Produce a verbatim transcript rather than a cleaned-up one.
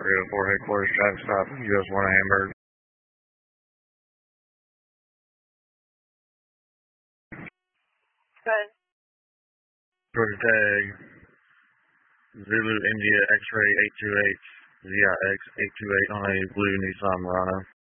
three oh four headquarters, traffic stop, U S one Hamburg. Good. Georgia tag, Zulu India X-ray eight two eight, Z I X eight two eight on a blue Nissan Murano.